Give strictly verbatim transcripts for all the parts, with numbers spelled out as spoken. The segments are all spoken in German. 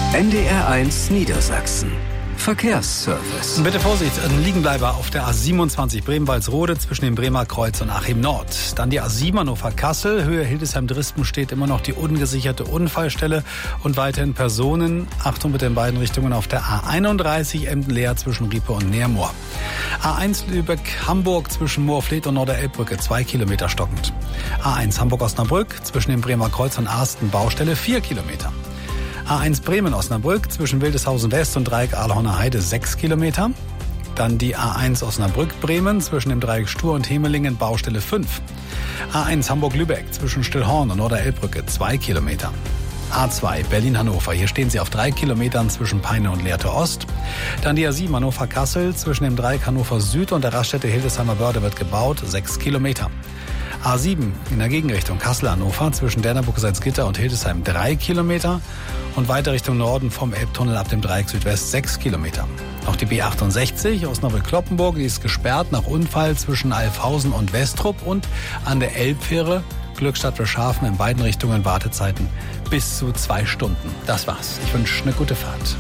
N D R eins Niedersachsen. Verkehrsservice. Bitte Vorsicht, ein Liegenbleiber auf der A siebenundzwanzig Bremen-Walsrode zwischen dem Bremer Kreuz und Achim Nord. Dann die A sieben Hannover-Kassel, Höhe Hildesheim-Drispen steht immer noch die ungesicherte Unfallstelle und weiterhin Personen. Achtung bitte in beiden Richtungen auf der A einunddreißig Emden-Leer zwischen Riepe und Neermoor. A eins Lübeck-Hamburg zwischen Moorfleet und Norderelbbrücke, zwei Kilometer stockend. A eins Hamburg-Osnabrück zwischen dem Bremer Kreuz und Arsten, Baustelle, vier Kilometer. A eins Bremen-Osnabrück zwischen Wildeshausen West und Dreieck Ahlhorner Heide, sechs Kilometer. Dann die A eins Osnabrück-Bremen zwischen dem Dreieck Stur und Hemelingen, Baustelle fünf. A eins Hamburg-Lübeck zwischen Stillhorn und Norderelbbrücke, zwei Kilometer. A zwei Berlin-Hannover, hier stehen Sie auf drei Kilometern zwischen Peine und Lehrte Ost. Dann die A sieben Hannover-Kassel zwischen dem Dreieck Hannover Süd und der Raststätte Hildesheimer Börde wird gebaut, sechs Kilometer. A sieben in der Gegenrichtung Kassel-Hannover zwischen Dernaburg-Salzgitter und Hildesheim, drei Kilometer. Und weiter Richtung Norden vom Elbtunnel ab dem Dreieck Südwest, sechs Kilometer. Auch die B achtundsechzig Osnabrück-Kloppenburg, die ist gesperrt nach Unfall zwischen Alfhausen und Westrup und an der Elbfähre Glückstadt-Wilschafen in beiden Richtungen Wartezeiten bis zu zwei Stunden. Das war's. Ich wünsche eine gute Fahrt.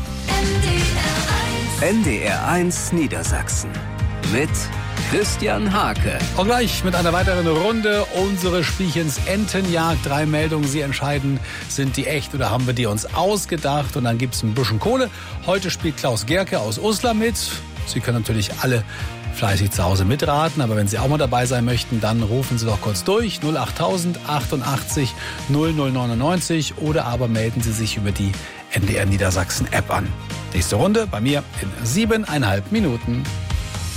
N D R eins Niedersachsen mit Christian Hake. Und gleich mit einer weiteren Runde unseres Spielchens Entenjagd. Drei Meldungen, Sie entscheiden, sind die echt oder haben wir die uns ausgedacht? Und dann gibt's ein bisschen Kohle. Heute spielt Klaus Gerke aus Uslar mit. Sie können natürlich alle fleißig zu Hause mitraten, aber wenn Sie auch mal dabei sein möchten, dann rufen Sie doch kurz durch null achttausend achtundachtzig null null neunundneunzig oder aber melden Sie sich über die N D R Niedersachsen App an. Nächste Runde bei mir in siebeneinhalb Minuten.